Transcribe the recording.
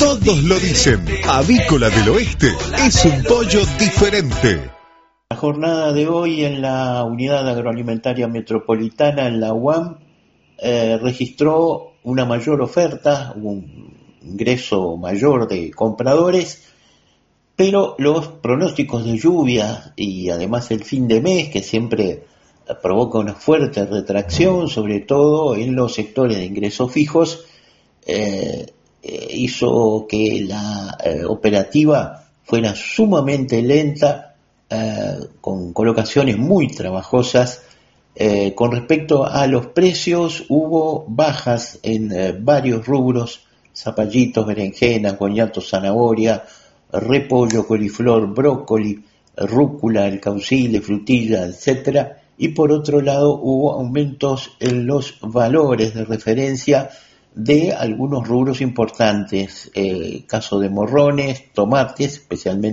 Todos lo dicen, Avícola del Oeste es un pollo diferente. La jornada de hoy en la Unidad Agroalimentaria Metropolitana, en la UAM, registró una mayor oferta, un ingreso mayor de compradores, pero los pronósticos de lluvia y además el fin de mes, que siempre provoca una fuerte retracción, sobre todo en los sectores de ingresos fijos, hizo que la operativa fuera sumamente lenta, con colocaciones muy trabajosas. Con respecto a los precios, hubo bajas en varios rubros: zapallitos, berenjenas, boniatos, zanahoria, repollo, coliflor, brócoli, rúcula, alcaucile, frutilla, etcétera. Y por otro lado hubo aumentos en los valores de referencia de algunos rubros importantes, caso de morrones, tomates, especialmente